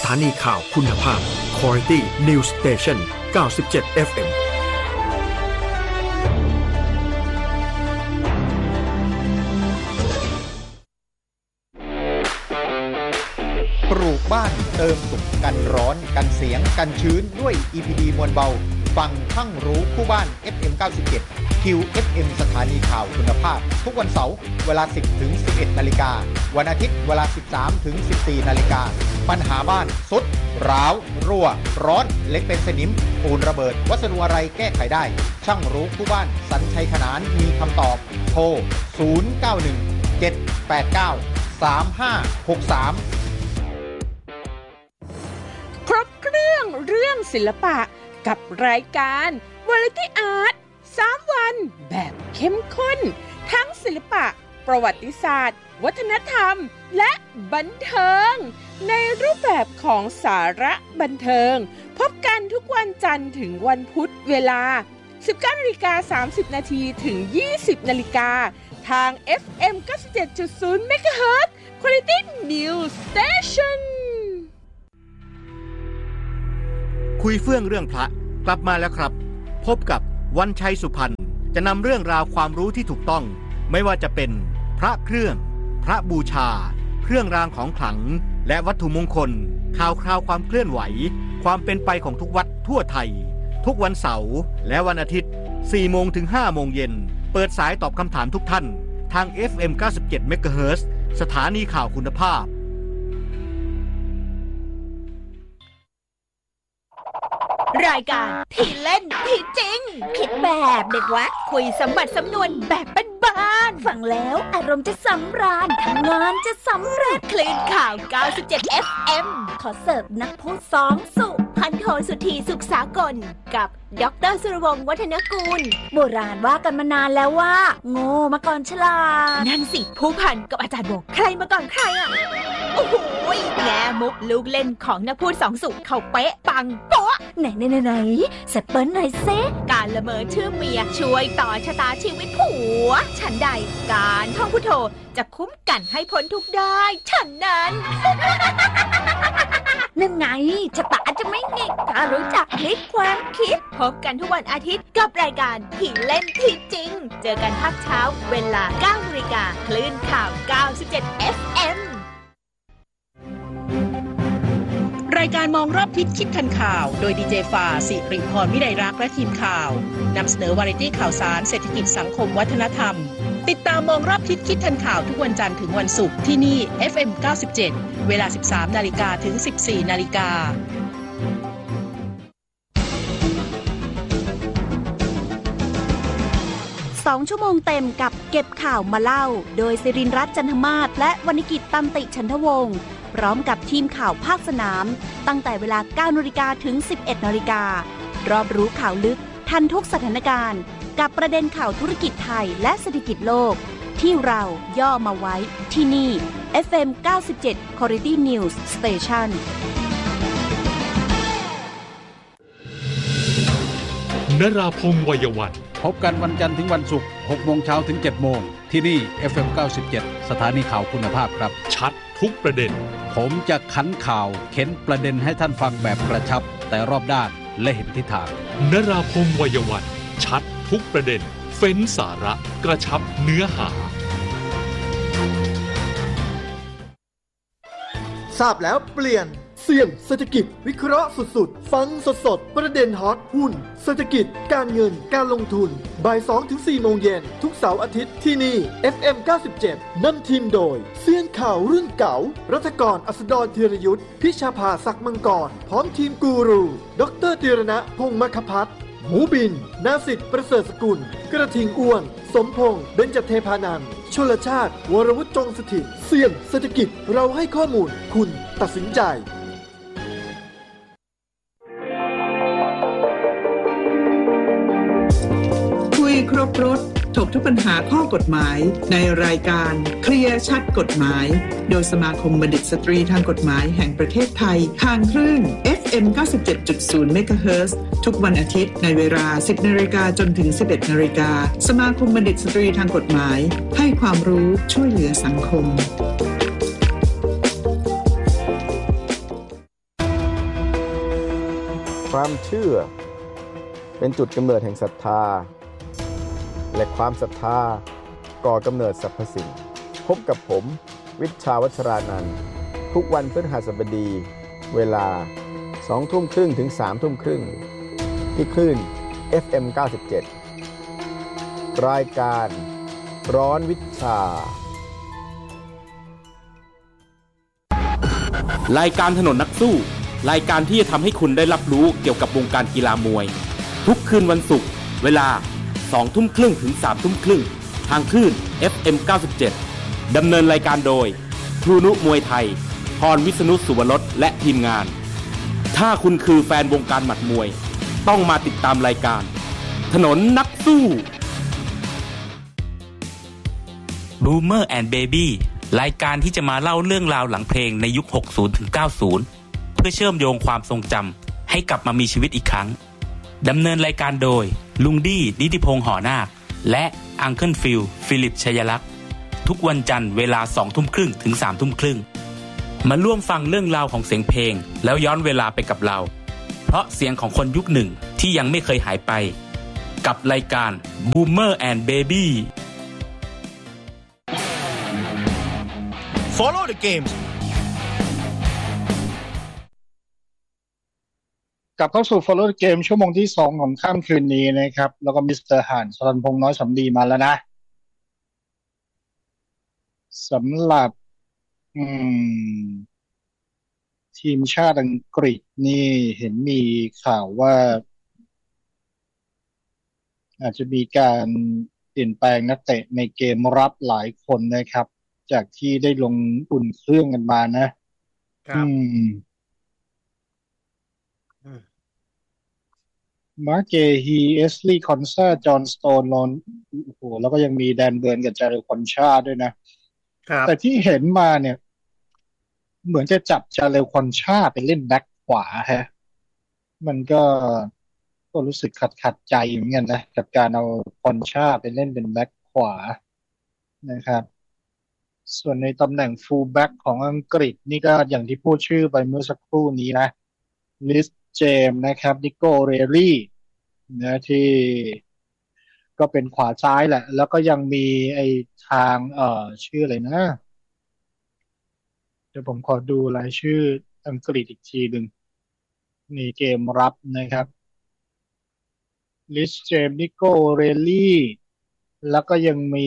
ถานีข่าวคุณภาพ Quality News Station 97 FM ปลูกบ้านเติมสุขกันร้อนกันเสียงกันชื้นด้วย EPD มวลเบาฟังทั้งรู้คู่บ้าน FM 97 QFM สถานีข่าวคุณภาพทุกวันเสาร์เวลา 10 ถึง 11 นาฬิกาวันอาทิตย์เวลา 13 ถึง 14 นาฬิกาปัญหาบ้านสุดร้าวรั่วร้อนเล็กเป็นสนิมปูนระเบิดวัสดุอะไรแก้ไขได้ช่างรู้คู่บ้านสัญชัยขนานมีคำตอบโทร 091 789 3563 ครบเครื่องเรื่องศิลปะกับรายการ Variety Art 3 วันแบบเข้มข้นทั้งศิลปะประวัติศาสตร์วัฒนธรรมและบันเทิงในรูปแบบของสาระบันเทิงพบกันทุกวันจันทร์ถึงวันพุธเวลา 19:30 น.ถึง 20 น.ทาง FM 97.0 MHz Quality News Station คุยเฟื่องเรื่องพระกลับมาแล้วครับพบกับวันชัยสุพรรณจะนำเรื่องราวความรู้ที่ถูกต้องไม่ว่าจะเป็นพระเครื่องพระบูชาเครื่องรางของขลังและวัตถุมงคลข่าวคราวความเคลื่อนไหวความเป็นไปของทุกวัดทั่วไทยทุกวันเสาร์และวันอาทิตย์ 4 โมงถึง 5 โมงเย็นเปิดสายตอบคำถามทุกท่านทาง FM 97 MHz สถานีข่าวคุณภาพรายการที่เล่นที่จริงคิดแบบเด็กวัดคุยสมบัติสำนวนแบบบ้านๆฟังแล้วอารมณ์จะสำราญทำงานจะสำเร็จคลื่นข่าว 97 FM ขอเสิร์ฟนักพูดสองสุพันโทสุธีสุขสากลกับดร.สุรวงศ์วัฒนกูลโบราณว่ากันมานานแล้วว่าโง่มาก่อนฉลาดนั่นสิผู้พันกับอาจารย์โบกใครมาก่อนใครอ่ะโอ้โหแง่มุกลูกเล่นของนักพูดสองสุเขาเป๊ะปังโป๊ะไหนแซปเปิ้ลหน่อยเซการละเมอชื่อเมียช่วยต่อชะตาชีวิตผัวฉันใดการท่องพุทโธจะคุ้มกันให้พ้นทุกได้ฉันนั้น นั่นไงชะตาจะไม่หงิกถ้ารู้จักพลิกความคิดพบกันทุกวันอาทิตย์กับรายการที่เล่นที่จริงเจอกันภาคเช้าเวลา 9 นาฬิกาคลื่นข่าว 97 FM รายการมองรอบทิศคิดทันข่าวโดยดีเจฝ่าสิริพรวิไลรักษ์และทีมข่าวนำเสนอวาไรตี้ข่าวสารเศรษฐกิจสังคมวัฒนธรรมติดตามมองรอบทิศคิดทันข่าวทุกวันจันทร์ถึงวันศุกร์ที่นี่ FM 97 เวลา 13 นาฬิกาถึง 14 นาฬิกา 2 ชั่วโมงเต็มกับเก็บข่าวมาเล่าโดยศิรินทร์รัตน์จันทมาศและวรรณกิจตันติฉันทวงศ์พร้อมกับทีมข่าวภาคสนามตั้งแต่เวลา 9 นาฬิกาถึง 11 นาฬิการอบรู้ข่าวลึกทันทุกสถานการณ์กับประเด็นข่าวธุรกิจไทยและเศรษฐกิจโลกที่เราย่อมาไว้ที่นี่ FM 97 Quality News Station นราพงษ์วัยวันพบกันวันจันทร์ถึงวันศุกร์ 6 โมงเช้าถึง 7 โมงที่นี่ FM 97 สถานีข่าวคุณภาพครับชัดทุกประเด็นผมจะขันข่าวเข็นประเด็นให้ท่านฟังแบบกระชับแต่รอบด้านและเห็นทิศทางนราพงษ์วัยวันชัดทุกประเด็นเฟ้นสาระกระชับเนื้อหาทราบแล้วเปลี่ยนเสี่ยงเศรษฐกิจวิเคราะห์สุดๆฟังสดๆประเด็นฮอตหุ้นเศรษฐกิจการเงินการลงทุนบ่าย 2-4 โมงเย็นทุกเสาร์อาทิตย์ที่นี่ FM 97 นำทีมโดยเซียนข่าวรุ่นเก่ารัฐกรอัสดรธีรยุทธพิชาภาศักดิ์มังกรพร้อมทีมกูรูดร.ธีรณะพงษ์มคภัทรหมูบินนาสิทธิ์ประเสริฐสกุลกระทิงอ้วนสมพงษ์เบญจเทพานันท์ชลชาติวรวุฒิจงสถิตเสี่ยงเศรษฐกิจเราให้ข้อมูลคุณตัดสินใจคุยครบรสถกทุกปัญหาข้อกฎหมายในรายการเคลียร์ชัดกฎหมายโดยสมาคมบัณฑิตสตรีทางกฎหมายแห่งประเทศไทยทางคลื่น FM 97.0 MHz ทุกวันอาทิตย์ในเวลา 10 นาฬิกาจนถึง 11 นาฬิกาสมาคมบัณฑิตสตรีทางกฎหมายให้ความรู้ช่วยเหลือสังคมความเชื่อเป็นจุดกำเนิดแห่งศรัทธาและความศรัทธาก่อกำเนิดสรรพสิ่งพบกับผมวิชชาวัชรานันท์ทุกวันพฤหัสบดีเวลา 20:30 ถึง 3:30 ที่คลื่น FM 97 รายการร้อนวิชารายการถนนนักสู้รายการที่จะทำให้คุณได้รับรู้เกี่ยวกับวงการกีฬามวยทุกคืนวันศุกร์เวลา 20:30 ถึง 3:30 ทางคลื่น FM 97 ดำเนินรายการโดยครูนุมวยไทยพรวิษณุสุวรสและทีมงานถ้าคุณคือแฟนวงการหมัดมวยต้องมาติดตามรายการถนนนักสู้ Boomer and Baby รายการที่จะมาเล่าเรื่องราวหลังเพลงในยุค 60 ถึง 90 เพื่อเชื่อมโยงความทรงจำให้กลับมามีชีวิตอีกครั้งดำเนินรายการโดยลุงดี้นิติพงษ์หอนาคและอังเคิลฟิลฟิลิปชัยลักษณ์ทุกวันจันทร์เวลา 20:30 ถึง 3:30 มาร่วมฟังเรื่องราวของเสียงเพลงแล้วย้อนเวลาไปกับเราเพราะเสียงของคนยุคหนึ่งที่ยังไม่เคยหายไปกับรายการ Boomer and Baby Follow the games กลับเข้าสู่ Follow the Game ชั่วโมงที่2ของค่ำคืนนี้นะครับแล้วก็มิสเตอร์หานสรัญพงษ์น้อยสำลีมาแล้วนะสำหรับทีมชาติอังกฤษนี่เห็นมีข่าวว่าอาจจะมีการเปลี่ยนแปลงนักเตะในเกมรับหลายคนนะครับจากที่ได้ลงอุ่นเครื่องกันมานะครับมาร์เกฮีเอสลีย์คอนซาจอห์นสโตนลอนโอ้โหแล้วก็ยังมีแดนเบิร์นกับจาเรลคอนชาด้วยนะแต่ที่เห็นมาเนี่ยเหมือนจะจับจาเรลคอนชาไปเล่นแบ็คขวาฮะมันก็รู้สึกขัดใจเหมือนกันนะกับการเอาคอนชาไปเล่นเป็นแบ็คขวานะครับส่วนในตำแหน่งฟูลแบ็คของอังกฤษนี่ก็อย่างที่พูดชื่อไปเมื่อสักครู่นี้นะลิสเจมส์นะครับนิโก้เรลี่นะที่ก็เป็นขวาซ้ายแหละแล้วก็ยังมีไอ้ทางชื่ออะไรนะเดี๋ยวผมขอดูรายชื่ออังกฤษอีกทีนึงในเกมรับนะครับลิสเจมส์นิโก้เรลี่แล้วก็ยังมี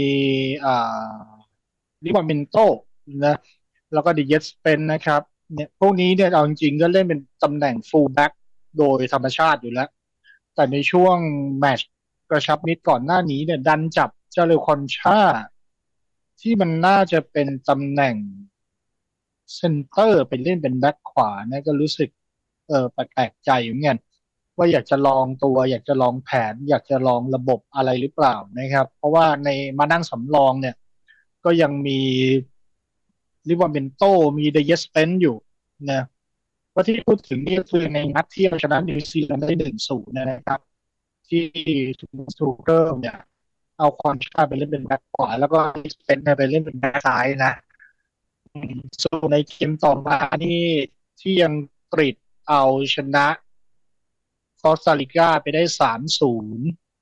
ลิวาเมนโตนะแล้วก็ดิเยสเปนนะครับเนี่ยพวกนี้เนี่ยเอาจริงๆก็เล่นเป็นตำแหน่งฟูลแบ็คโดยธรรมชาติอยู่แล้วแต่ในช่วงแมตช์กระชับมิตรก่อนหน้านี้เนี่ยดันจับเจาเรลคอนชาที่มันน่าจะเป็นตำแหน่งเซนเตอร์ไปเล่นเป็นแบ็คขวานะก็รู้สึกแปลกใจเหมือนกันว่าอยากจะลองตัวอยากจะลองแผนอยากจะลองระบบอะไรหรือเปล่านะครับเพราะว่าในมานั่งสำรองเนี่ยก็ยังมีลิวาเมนโตมีเดเยสเปนอยู่นะว่าที่พูดถึงนี่คือในนัดที่เอาชนะนิวซีแลนด์ได้ 1-0 นะครับที่ทูเกิลเนี่ยเอาคอนชาไปเล่นเป็นแบ็คขวาแล้วก็ดิสเปนไปเล่นเป็นแบ็คซ้ายนะส่วนในเกมต่อมานี่ที่อังกฤษเอาชนะคอสตาริกาไปได้ 3-0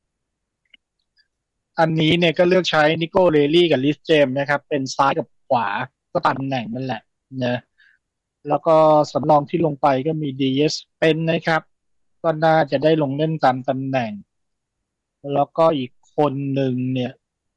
อันนี้เนี่ยก็เลือกใช้นิโก้เรลี่กับลิสเจมส์นะครับเป็นซ้ายกับขวาก็ตามตำแหน่งนั่นแหละนะแล้วก็สำรองที่ลงไปก็มีดีเอสเป็นนะครับก็น่าจะได้ลงเล่นตามตำแหน่งแล้วก็อีกคนหนึ่งเนี่ย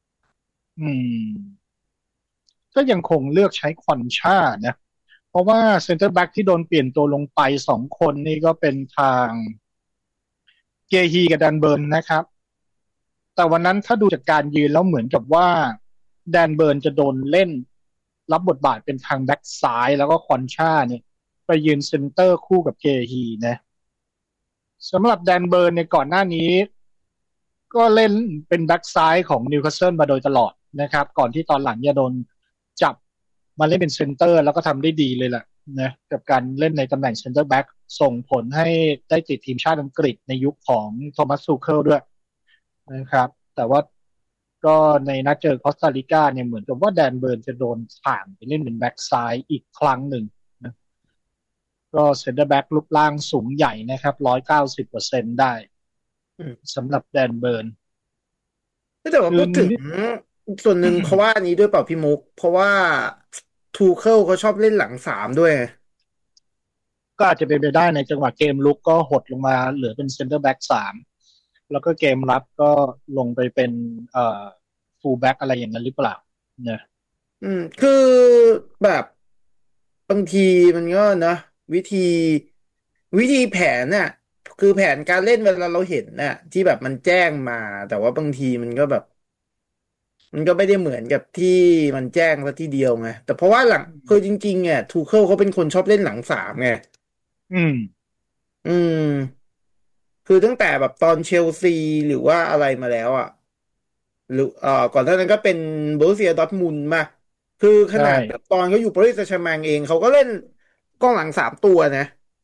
ก็ยังคงเลือกใช้คอนชานะเพราะว่าเซ็นเตอร์แบ็กที่โดนเปลี่ยนตัวลงไป2คนนี่ก็เป็นทางเกฮีกับแดนเบิร์นนะครับแต่วันนั้นถ้าดูจากการยืนแล้วเหมือนกับว่าแดนเบิร์นจะโดนเล่นรับบทบาทเป็นทางแบ็กซ้ายแล้วก็คอนชาเนี่ยไปยืนเซนเตอร์คู่กับเกฮีนะสำหรับแดนเบิร์นในก่อนหน้านี้ก็เล่นเป็นแบ็กซ้ายของนิวคาสเซิลมาโดยตลอดนะครับก่อนที่ตอนหลังจะโดนจับมาเล่นเป็นเซนเตอร์แล้วก็ทำได้ดีเลยแหละนะกับการเล่นในตำแหน่งเซนเตอร์แบ็กส่งผลให้ได้ติดทีมชาติอังกฤษในยุคของโทมัส ทูเคิลด้วยนะครับแต่ว่าก็ในนัดเจอคอสตาริกาเนี่ยเหมือนกับว่าแดนเบิร์นจะโดนถ่างไปเล่นเป็นแบ็กซ้ายอีกครั้งหนึ่งนะก็เซนเตอร์แบ็กรูปร่างสูงใหญ่นะครับ190%ได้สำหรับแดนเบิร์นแต่ว่าพูดถึงส่วนหนึ่งเพราะว่านี้ด้วยเปล่าพี่มุกเพราะว่าทูเคิลเขาชอบเล่นหลัง3ด้วยก็อาจจะเป็นไปได้ในจังหวะเกมลุกก็หดลงมาเหลือเป็นเซนเตอร์แบ็ก3แล้วก็เกมรับก็ลงไปเป็นฟูลแบ็กอะไรอย่างนั้นหรือเปล่าเนี่ยคือแบบบางทีมันก็นะวิธีแผนน่ะคือแผนการเล่นเวลาเราเห็นน่ะที่แบบมันแจ้งมาแต่ว่าบางทีมันก็แบบมันก็ไม่ได้เหมือนกับที่มันแจ้งซะทีเดียวไงแต่เพราะว่าหลังคือจริงๆเนี่ยทูเคิลเขาเป็นคนชอบเล่นหลัง3ไงอืมคือตั้งแต่แบบตอนเชลซีหรือว่าอะไรมาแล้วอ่ะหรือก่อนหน้านั้นก็เป็นโบรุสเซียดอร์ทมุนด์มาคือขนาดตอนเขาอยู่ปารีสแซงต์แชร์แมงเองเขาก็เล่นกองหลัง3ตัวนะ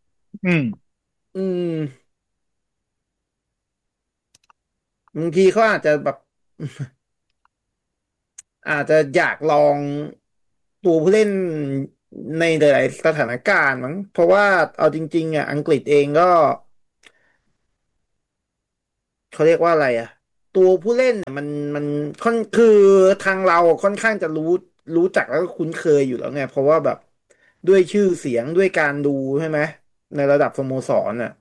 บางทีเขาอาจจะแบบ อาจจะอยากลองตัวผู้เล่นในหลายๆสถานการณ์มั้งเพราะว่าเอาจริงๆอ่ะอังกฤษเองก็เขาเรียกว่าอะไรอ่ะตัวผู้เล่นมันคือทางเราค่อนข้างจะรู้จักแล้วก็คุ้นเคยอยู่แล้วไงเพราะว่าแบบด้วยชื่อเสียงด้วยการดูใช่ไหมในระดับสโมสรอ่ะ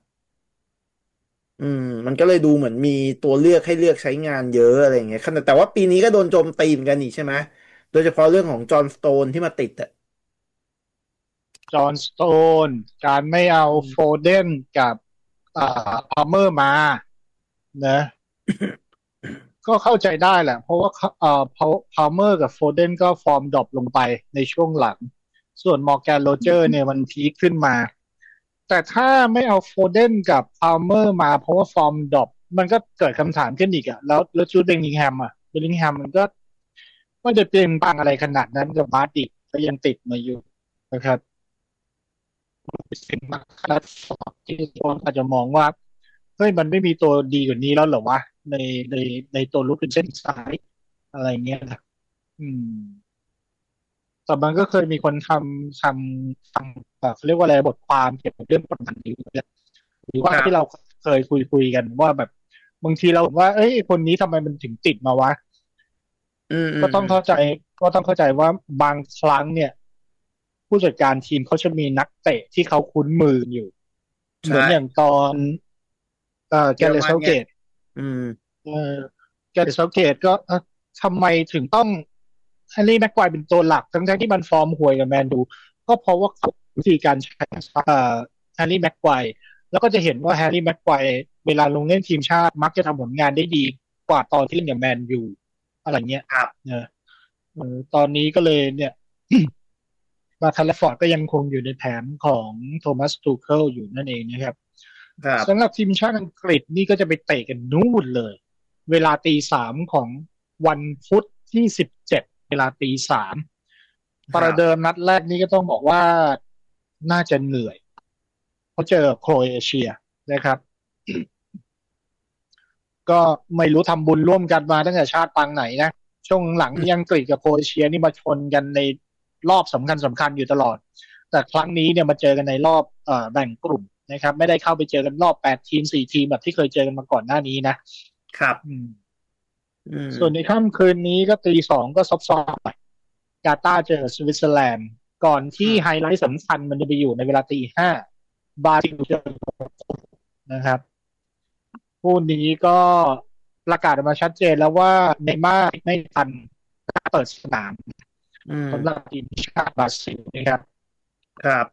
มันก็เลยดูเหมือนมีตัวเลือกให้เลือกใช้งานเยอะอะไรอย่างเงี้ยขนาดแต่ว่าปีนี้ก็โดนโจมตีเหมือนกันนี่ใช่ไหมโดยเฉพาะเรื่องของจอห์นสโตนที่มาติดอ่ะจอห์นสโตนการไม่เอาโฟเดนกับพาล์เมอร์มานะก็เข้าใจได้แหละเพราะว่าพาล์เมอร์กับโฟเดนก็ฟอร์มดรอปลงไปในช่วงหลังส่วนมอร์แกนโรเจอร์เนี่ยมันพีคขึ้นมาแต่ถ้าไม่เอาโฟเดนกับพาล์เมอร์มาเพราะว่าฟอร์มดรอปมันก็เกิดคำถามขึ้นอีกอ่ะแล้วจูดเบลลิงแฮมมันก็ไม่ได้เป็นปังอะไรขนาดนั้นกับมาดิก็ยังติดมาอยู่นะครับสิ่งมากขนาดที่คนอาจจะมองว่าเฮ้ยมันไม่มีตัวดีกว่านี้แล้วเหรอวะในตัวลุกเป็นเส้นซ้ายอะไรเงี้ยนะแต่มันก็เคยมีคนทำเขาเรียกว่าอะไรบทความเกี่ยวกับเรื่องประมาณนี้หรือว่าที่เราเคยคุยกันว่าแบบบางทีเราว่าเอ้ยคนนี้ทำไมมันถึงติดมาวะก็ต้องเข้าใจว่าบางครั้งเนี่ยผู้จัดการทีมเขาจะมีนักเตะที่เขาคุ้นมืออยู่เหมือนอย่างตอนแกเรซเซาเกตแกเรซเซาเกตก็ทำไมถึงต้องแฮร์รี่แม็กไกวร์เป็นตัวหลักทั้งที่มันฟอร์มห่วยกับแมนยูก็เพราะว่าวิธีการใช้แฮร์รี่แม็กไกวร์แล้วก็จะเห็นว่าแฮร์รี่แม็กไกวร์เวลาลงเล่นทีมชาติมักจะทำผลงานได้ดีกว่าตอนที่เล่นกับแมนยูอะไรเงี้ยตอนนี้ก็เลยเนี่ยมาทันแลฟอร์ดก็ยังคงอยู่ในแผนของโทมัสทูเคิลอยู่นั่นเองนะครับสำหรับทีมชาติอังกฤษนี่ก็จะไปเตะกันนู่นเลยเวลา 3:00 ของวันพุธที่17เวลา 3:00ประเดิมนัดแรกนี้ก็ต้องบอกว่าน่าจะเหนื่อยเพราะเจอโครเอเชียนะครับ ก็ไม่รู้ทำบุญร่วมกันมาตั้งแต่ชาติปางไหนนะช่วงหลังที่อังกฤษกับโครเอเชียนี่มาชนกันในรอบสำคัญอยู่ตลอดแต่ครั้งนี้เนี่ยมาเจอกันในรอบแบ่งกลุ่มนะครับไม่ได้เข้าไปเจอกันรอบ8ทีม4ทีมแบบที่เคยเจอกันมาก่อนหน้านี้นะครับส่วนในค่ำคืนนี้ก็ 2:00 ก็ซอฟต์ๆกาตาร์เจอสวิตเซอร์แลนด์ก่อนที่ไฮไลท์สำคัญมันจะไปอยู่ในเวลา 5:00 บราซิลเจอนะครับคู่นี้ก็ประกาศออกมาชัดเจนแล้วว่าเนย์ม่าร์ไม่ทันเปิดสนามสำหรับทีมชาติบราซิลนะครับครับ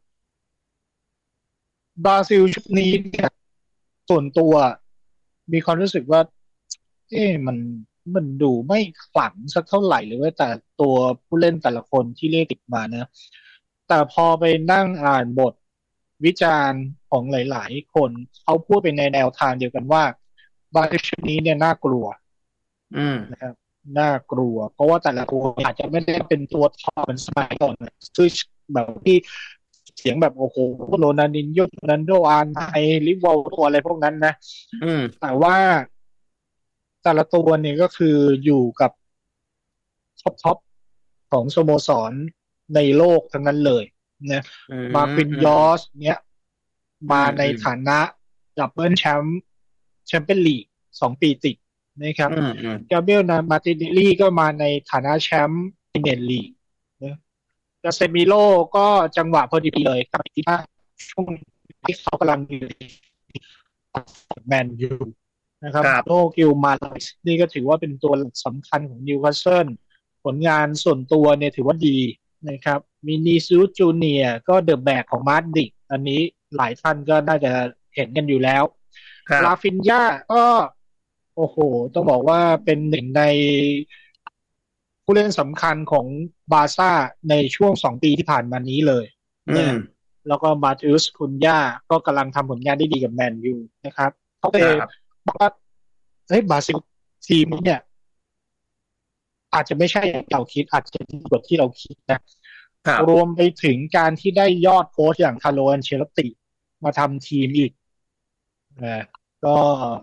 บราซิลชุดนี้เนี่ยส่วนตัวมีความรู้สึกว่ามันดูไม่ขลังสักเท่าไหร่หรือว่าแต่ตัวผู้เล่นแต่ละคนที่เรียกติดมานะแต่พอไปนั่งอ่านบทวิจารณ์ของหลายๆคนเขาพูดไปในแนวทางเดียวกันว่าบราซิลชุดนี้เนี่ยน่ากลัวนะครับน่ากลัวเพราะว่าแต่ละตัวอาจจะไม่ได้เป็นตัวท็อปเหมือนสมัยก่อนคือแบบที่เสียงแบบโอ้โหโรนัลดินโญ่โรนัลโดอาร์ไนลิเวอร์พูลอะไรพวกนั้นนะแต่ว่าแต่ละตัวเนี่ยก็คืออยู่กับท็อปของสโมสรในโลกทั้งนั้นเลยนะมาควินยอสเนี่ยมาในฐานะดับเบิลแชมป์เปี้ยนลีก2 ปีติดนะครับกาเบรียลมาร์ติเนลลี่ก็มาในฐานะแชมป์พรีเมียร์ลีกนะกาเซมิโร่ก็จังหวะพอดีเลยครับที่ว่าช่วงที่เขากำลังอยู่แมนยูนะครับโนกิลมาร์นี่ก็ถือว่าเป็นตัวสำคัญของนิวคาสเซิลผลงานส่วนตัวเนี่ยถือว่าดีนะครับมินีซูจูเนียร์ก็เดอะแบกของมาดริดอันนี้หลายท่านก็น่าจะเห็นกันอยู่แล้วลาฟินยาก็โอ้โหต้องบอกว่าเป็นหนึ่งในผู้เล่นสำคัญของบาร์ซ่าในช่วง2 ปีที่ผ่านมานี้เลยแล้วก็มาติอุสคุนยาก็กำลังทำผลงานได้ดีกับแมนยูนะครับเขาไปบอกว่าเฮ้ยบราซิลทีมนี้เนี่ยอาจจะไม่ใช่อย่างเราคิดอาจจะดีกว่าที่เราคิดนะรวมไปถึงการที่ได้ยอดโค้ชอย่างคาร์โล อันเชลติมาทำทีมอีกก็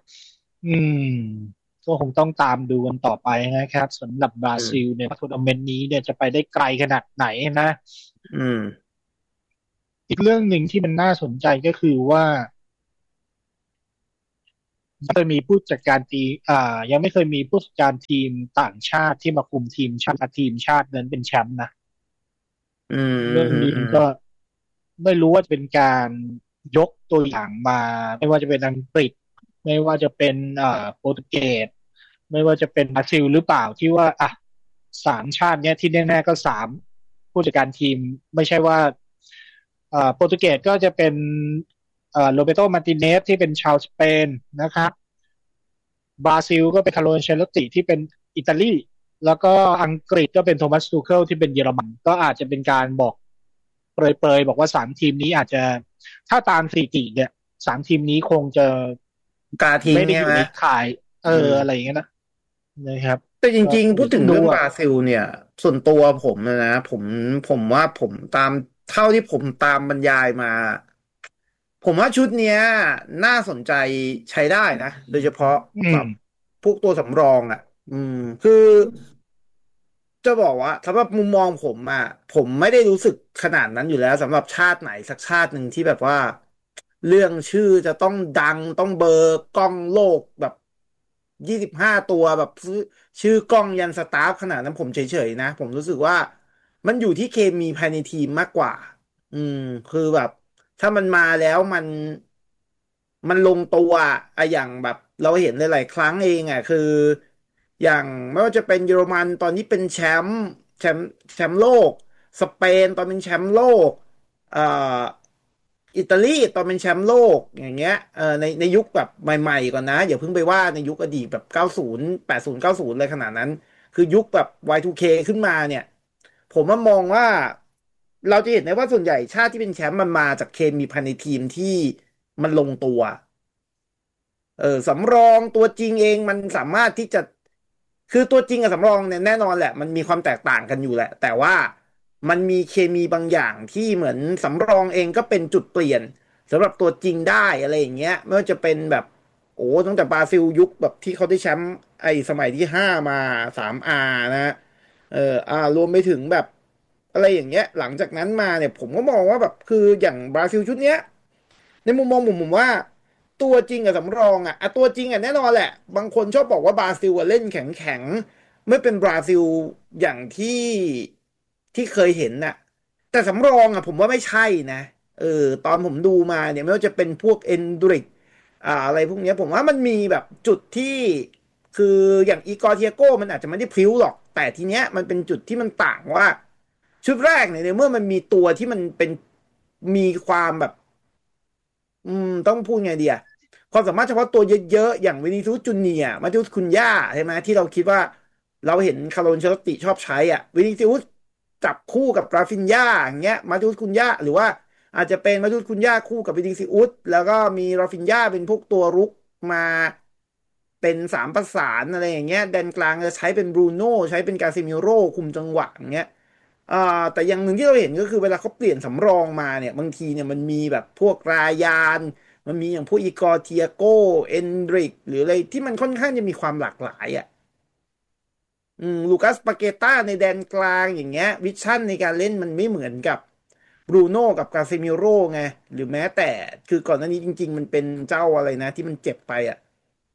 ก็คงต้องตามดูกันต่อไปนะครับสำหรับบราซิลเนี่ยทัวร์นาเมนต์นี้เนี่ยจะไปได้ไกลขนาดไหนนะอีกเรื่องหนึ่งที่มันน่าสนใจก็คือว่าจะมีผู้จัดการทีมยังไม่เคยมีผู้จัดการทีมต่างชาติที่มาคุมทีมชาตินั้นเป็นแชมป์นะเรื่องนี้ก็ไม่รู้ว่าจะเป็นการยกตัวอย่างมาไม่ว่าจะเป็นอังกฤษไม่ว่าจะเป็นโปรตุเกสไม่ว่าจะเป็นบราซิลหรือเปล่าที่ว่า3 ชาติเนี้ยที่แน่ๆก็3ผู้จัดการทีมไม่ใช่ว่าโปรตุเกสก็จะเป็นโรเบโต มาร์ติเนสที่เป็นชาวสเปนนะครับบราซิลก็เป็นคาร์โล อันเชลติที่เป็นอิตาลีแล้วก็อังกฤษก็เป็นโทมัส ทูเคิลที่เป็นเยอรมันก็อาจจะเป็นการบอกเปรยๆบอกว่า3 ทีมนี้อาจจะถ้าตามสถิติเนี่ย3 ทีมนี้คงจะกาทีมไม่ได้อยู่ในข่ายอะไรอย่างเงี้ยนะครับแต่จริงๆพูดถึงเรื่องบราซิลเนี่ยส่วนตัวผมนะผมว่าผมตามเท่าที่ผมตามบรรยายมาผมว่าชุดเนี้ยน่าสนใจใช้ได้นะโดยเฉพาะแบบพวกตัวสำรองคือจะบอกว่าสำหรับมุมมองผมไม่ได้รู้สึกขนาดนั้นอยู่แล้วสำหรับชาติไหนสักชาติหนึ่งที่แบบว่าเรื่องชื่อจะต้องดังต้องเบอร์กล้องโลกแบบ25 ตัวแบบชื่อกล้องยันสตาฟขนาดนั้นผมเฉยๆนะผมรู้สึกว่ามันอยู่ที่เคมีภายในทีมมากกว่าคือแบบถ้ามันมาแล้วมันลงตัวอย่างแบบเราเห็นหลายๆครั้งเองคืออย่างไม่ว่าจะเป็นเยอรมันตอนนี้เป็นแชมป์โลกสเปนตอนเป็นแชมป์โลกอิตาลีตอนเป็นแชมป์โลกอย่างเงี้ยในยุคแบบใหม่ๆก่อนนะอย่าเพิ่งไปว่าในยุคอดีตแบบ90 80 90เลยขนาดนั้นคือยุคแบบ Y2K ขึ้นมาเนี่ยผมมองว่าเราจะเห็นได้ว่าส่วนใหญ่ชาติที่เป็นแชมป์มันมาจากเคมีภายในทีมที่มันลงตัวสำรองตัวจริงเองมันสามารถที่จะคือตัวจริงกับสำรองเนี่ยแน่นอนแหละมันมีความแตกต่างกันอยู่แหละแต่ว่ามันมีเคมีบางอย่างที่เหมือนสำรองเองก็เป็นจุดเปลี่ยนสำหรับตัวจริงได้อะไรอย่างเงี้ยไม่ว่าจะเป็นแบบตั้งแต่บราซิลยุคแบบที่เขาได้แชมป์สมัยที่5มา 3R นะรวมไปถึงแบบอะไรอย่างเงี้ยหลังจากนั้นมาเนี่ยผมก็มองว่าแบบคืออย่างบราซิลชุดเนี้ยในมุมมองผมว่าตัวจริงกับสำรองตัวจริงแน่นอนแหละบางคนชอบบอกว่าบราซิลเล่นแข็งไม่เป็นบราซิลอย่างที่เคยเห็นแต่สำรองผมว่าไม่ใช่นะตอนผมดูมาเนี่ยไม่ว่าจะเป็นพวกเอนดริกอะไรพวกนี้ผมว่ามันมีแบบจุดที่คืออย่างอีกอร์เทียโก้มันอาจจะไม่ได้พลิ้วหรอกแต่ทีเนี้ยมันเป็นจุดที่มันต่างว่าชุดแรกเนี่ยเมื่อมันมีตัวที่มันเป็นมีความแบบต้องพูดไงดีความสามารถเฉพาะตัวเยอะๆอย่างวินิซูสจูเนียร์มาติอุสคุนย่าใช่ไหมที่เราคิดว่าเราเห็นคาร์โล อันเชลติชอบใช้วินิซูสจับคู่กับราฟินย่าอย่างเงี้ยมาติอุสคุนย่าหรือว่าอาจจะเป็นมาติอุสคุนย่าคู่กับวินิซูสแล้วก็มีราฟินย่าเป็นพวกตัวรุกมาเป็น3 ประสานอะไรอย่างเงี้ยแดนกลางจะใช้เป็นบรูโน่ใช้เป็นกาซิมิโร่คุมจังหวะอย่างเงี้ยแต่อย่างหนึ่งที่เราเห็นก็คือเวลาเขาเปลี่ยนสำรองมาเนี่ยบางทีเนี่ยมันมีแบบพวกรายานมันมีอย่างพวกอีกอร์เทียโกเอนดริกหรืออะไรที่มันค่อนข้างจะมีความหลากหลายลูคัสปาเกต้าในแดนกลางอย่างเงี้ยวิชั่นในการเล่นมันไม่เหมือนกับบรูโน่กับกาเซมิโร่ไงหรือแม้แต่คือก่อนหน้านี้จริงๆมันเป็นเจ้าอะไรนะที่มันเจ็บไปอ่ะ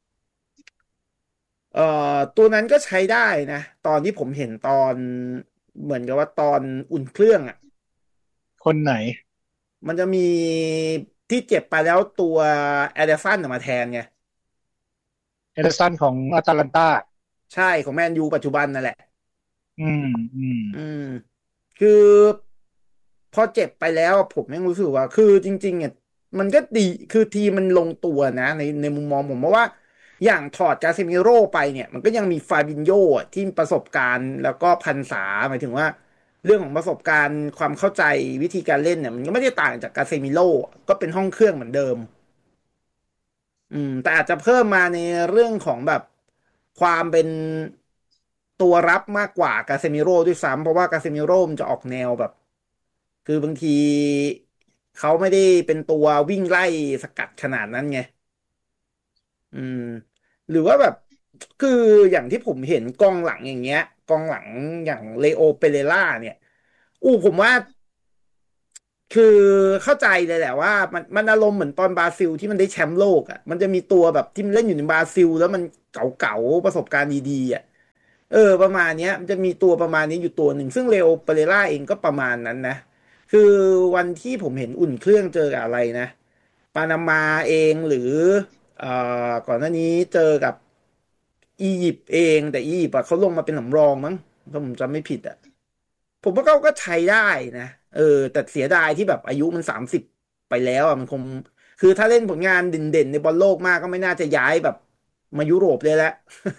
ตัวนั้นก็ใช้ได้นะตอนที่ผมเห็นตอนเหมือนกับว่าตอนอุ่นเครื่องอ่ะคนไหนมันจะมีที่เจ็บไปแล้วตัวแอเดอร์สันมาแทนไงเอเดอร์สันของอาตาลันตาใช่ของแมนยูปัจจุบันนั่นแหละอืมคือพอเจ็บไปแล้วผมยังรู้สึกว่าคือจริงๆเนี่ยมันก็ดีคือทีมมันลงตัวนะในมุมมองผมเพราะว่าอย่างถอดกาเซมิโร่ไปเนี่ยมันก็ยังมีฟาบินโญ่ที่ประสบการณ์แล้วก็พันษาหมายถึงว่าเรื่องของประสบการณ์ความเข้าใจวิธีการเล่นเนี่ยมันก็ไม่ได้ต่างจากกาเซมิโร่ก็เป็นห้องเครื่องเหมือนเดิมแต่อาจจะเพิ่มมาในเรื่องของแบบความเป็นตัวรับมากกว่ากาเซมิโร่ด้วยซ้ำเพราะว่ากาเซมิโร่มันจะออกแนวแบบคือบางทีเขาไม่ได้เป็นตัววิ่งไล่สกัดขนาดนั้นไงอืมหรือว่าแบบคืออย่างที่ผมเห็นกองหลังอย่างเงี้ยกองหลังอย่างเลโอเปเรล่าเนี่ยผมว่าคือเข้าใจเลยแหละว่ามันอารมณ์เหมือนตอนบราซิลที่มันได้แชมป์โลกอ่ะมันจะมีตัวแบบที่มันเล่นอยู่ในบราซิลแล้วมันเก๋าๆประสบการณ์ดีๆอ่ะประมาณเนี้ยมันจะมีตัวประมาณนี้อยู่ตัวหนึ่งซึ่งเลโอเปเรล่าเองก็ประมาณนั้นนะคือวันที่ผมเห็นอุ่นเครื่องเจอกับอะไรนะปานามาเองหรือเอ่อก่อนหน้านี้เจอกับอียิปต์เองแต่อียิปต์อะเขาลงมาเป็นสำรองมั้งถ้าผมจำไม่ผิดอ่ะผมว่าเขาก็ใช้ได้นะแต่เสียดายที่แบบอายุมัน30ไปแล้วอ่ะมันคงคือถ้าเล่นผลงานเด่นๆในบอลโลกมากก็ไม่น่าจะย้ายแบบมายุโรปเลยแหละ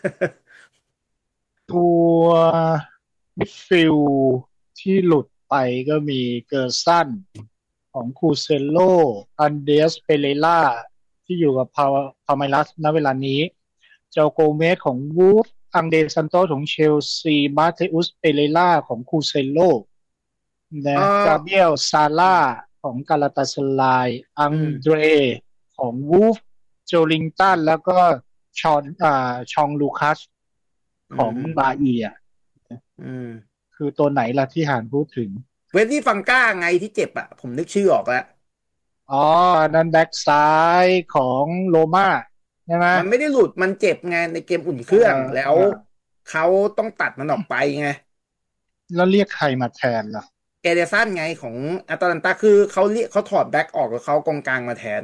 ตัวมิดฟิลด์ที่หลุดไปก็มีเกอร์ซันของคูเซโลอันเดสเปเรล่าที่อยู่กับพาเมลัสณเวลานี้เจ้าโกเมสของวูฟอังเดซันโตของเชลซีมาเทอุสเปเรล่าของคูเซโลนะกาเบรียลซาร่าของกาลาตาสลายอังเดรของวูฟโจลิงตันแล้วก็ชองลูคัสของบาเอียคือตัวไหนล่ะที่หานพูดถึงเวสลี่ฟังก้าไงที่เจ็บอ่ะผมนึกชื่อออกแล้วนั่นแบ็กซ้ายของโรม่าใช่ไหมมันไม่ได้หลุดมันเจ็บไงในเกมอุ่นเครื่องแล้วเขาต้องตัดมันออกไปไงแล้วเรียกใครมาแทนล่ะเอเดสันไงของอาตาลันตาคือเขาถอดแบ็กออกแล้วเขากองกลางมาแทน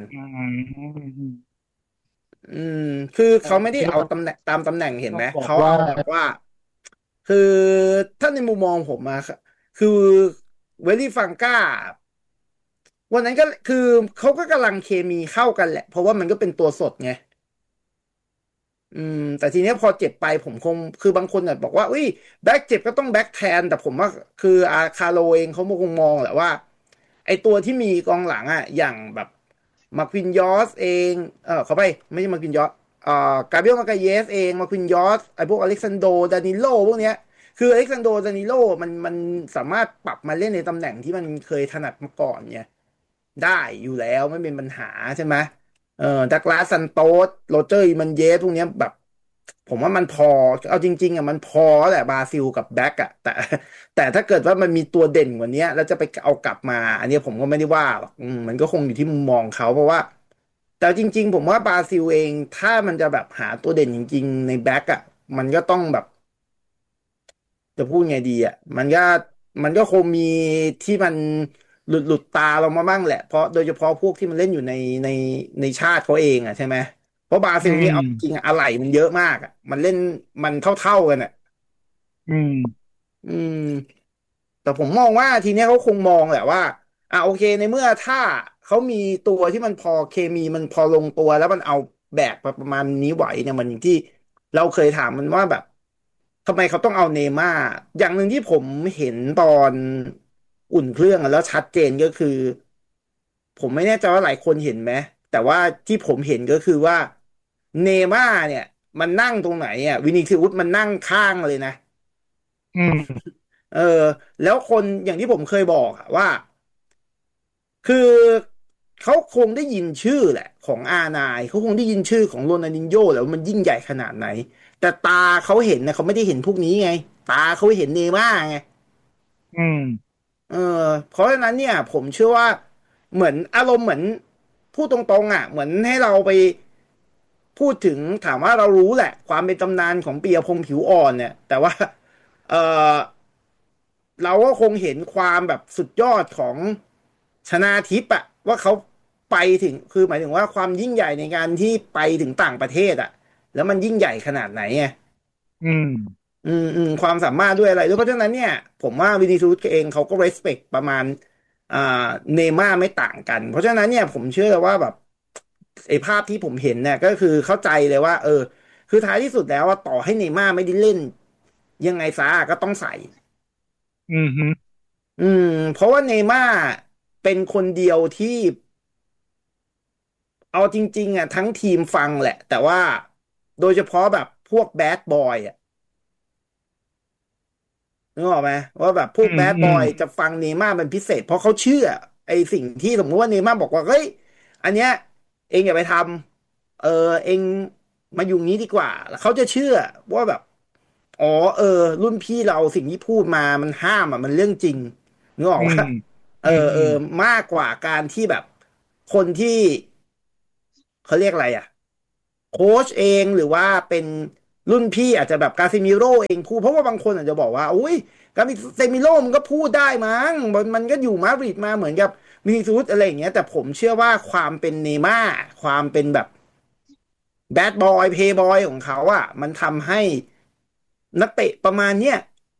คือเขาไม่ได้เอาตำแหน่งตามตำแหน่งเห็นไหมเขาบอกว่าคือถ้าในมุมมองผมมาคือเวลลี่ฟังก้าวันนั้นก็คือเขาก็กำลังเคมีเข้ากันแหละเพราะว่ามันก็เป็นตัวสดไงแต่ทีนี้พอเจ็บไปผมคงคือบางคนเนี่ยบอกว่าอุ้ยแบ็คเจ็บก็ต้องแบ็คแทนแต่ผมว่าคืออาคาโลเองเขาคงมองแหละว่าไอตัวที่มีกองหลังอ่ะอย่างแบบมาควินยอสเองเขาไปไม่ใช่มาควินยอสกาเบรียลมาการเยสเองมาควินยอสไอพวกอเล็กซานโดดานิโลพวกเนี้ยคืออเล็กซานโดดานิโลมันสามารถปรับมาเล่นในตำแหน่งที่มันเคยถนัดมาก่อนเนี่ยได้อยู่แล้วไม่เป็นปัญหาใช่ไหมดักลาสซันโตสโรเจอร์อิมันเยสพวกนี้แบบผมว่ามันพอเอาจริงๆอ่ะมันพอแหละบราซิลกับแบ็กอ่ะแต่ถ้าเกิดว่ามันมีตัวเด่นกว่านี้แล้วจะไปเอากลับมาอันนี้ผมก็ไม่ได้ว่าหรอกมันก็คงอยู่ที่มุมมองเขาเพราะว่าแต่จริงๆผมว่าบราซิลเองถ้ามันจะแบบหาตัวเด่นจริงๆในแบ็กอ่ะมันก็ต้องแบบจะพูดไงดีอ่ะมันก็คงมีที่มันหลุดตาเรามาบ้างแหละเพราะโดยเฉพาะพวกที่มันเล่นอยู่ในชาติเขาเองอ่ะใช่ไหมเพราะบราซิลนี่เอาจริงอะไรมันเยอะมากอ่ะมันเล่นมันเท่ากันอ่ะอืมแต่ผมมองว่าทีเนี้ยเขาคงมองแหละว่าโอเคในเมื่อถ้าเขามีตัวที่มันพอเคมีมันพอลงตัวแล้วมันเอาแบกประมาณนี้ไหวเนี่ยมันอย่างที่เราเคยถามมันว่าแบบทำไมเขาต้องเอาเนม่าอย่างหนึ่งที่ผมเห็นตอนอุ่นเครื่องแล้วชัดเจนก็คือผมไม่แน่ใจว่าหลายคนเห็นไหมแต่ว่าที่ผมเห็นก็คือว่าเนม่าเนี่ยมันนั่งตรงไหนวินิทิอุสมันนั่งข้างเลยนะเออแล้วคนอย่างที่ผมเคยบอกว่าคือเขาคงได้ยินชื่อแหละของอานายเขาคงได้ยินชื่อของโรนัลดินโญ่แล้วมันยิ่งใหญ่ขนาดไหนแต่ตาเขาเห็นนะเขาไม่ได้เห็นพวกนี้ไงตาเขาเห็นเนม่าไงเพราะฉะนั้นเนี่ยผมเชื่อว่าเหมือนอารมณ์เหมือนพูดตรงๆเหมือนให้เราไปพูดถึงถามว่าเรารู้แหละความเป็นตำนานของปียพงษ์ผิวอ่อนเนี่ยแต่ว่าเออเราก็คงเห็นความแบบสุดยอดของชนาทิพย์ว่าเขาไปถึงคือหมายถึงว่าความยิ่งใหญ่ในการที่ไปถึงต่างประเทศแล้วมันยิ่งใหญ่ขนาดไหนไงความสามารถด้วยอะไรด้วยเพราะฉะนั้นเนี่ยผมว่าวินิซูสเองเขาก็ respect ประมาณเนม่าไม่ต่างกันเพราะฉะนั้นเนี่ยผมเชื่อเลยว่าแบบไอ้ภาพที่ผมเห็นเนี่ยก็คือเข้าใจเลยว่าคือท้ายที่สุดแล้วว่าต่อให้เนม่าไม่ได้เล่นยังไงซะก็ต้องใส่เพราะว่าเนม่าเป็นคนเดียวที่เอาจริงๆทั้งทีมฟังแหละแต่ว่าโดยเฉพาะแบบพวกแบดบอยนึกออกไหมว่าแบบพวกแบดบอยจะฟังเนม่าเป็นพิเศษเพราะเขาเชื่อไอ้สิ่งที่สมมติว่าเนม่าบอกว่าเฮ้ยอันเนี้ยเองอย่าไปทำเองมาอยู่งี้ดีกว่าแล้วเขาจะเชื่อว่าแบบอ๋อรุ่นพี่เราสิ่งที่พูดมามันห้ามมันเรื่องจริงนึกออกว่ามากกว่าการที่แบบคนที่เขาเรียกอะไรโค้ชเองหรือว่าเป็นรุ่นพี่อาจจะแบบกาซิมิโร่เองพูดเพราะว่าบางคนอาจจะบอกว่าอุ้ยกาซิมิโร่มันก็พูดได้มั้งมันก็อยู่มาดริดมาเหมือนกับวินิซูสอะไรอย่างเงี้ยแต่ผมเชื่อว่าความเป็นเนม่าความเป็นแบบแบดบอยเพย์บอยของเขามันทำให้นักเตะประมาณเนี้ย